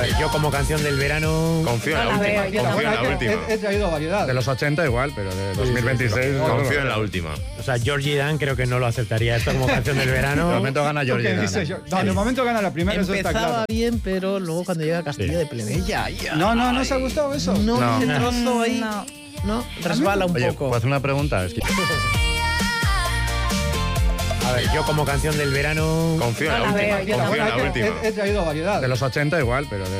ver, yo como canción del verano... Confío en la última. Confío en la última. He traído variedad. De los 80 igual, pero de 2026... Confío en la última. O sea, Georgie Dan creo que no lo aceptaría esto como canción del De momento momento gana ¿Tú Georgie qué Dan. dices? No, de momento gana la primera, eso está Empezaba claro. bien, pero luego cuando llega Castilla de Plebeya... No se ha gustado eso. No, No. ese trozo ahí... No, resbala un Oye, poco. ¿puedo hacer una pregunta? Es que... A ver, yo como canción del verano... Confío en la última. Confío en la última. He traído variedad. De los 80 igual, pero de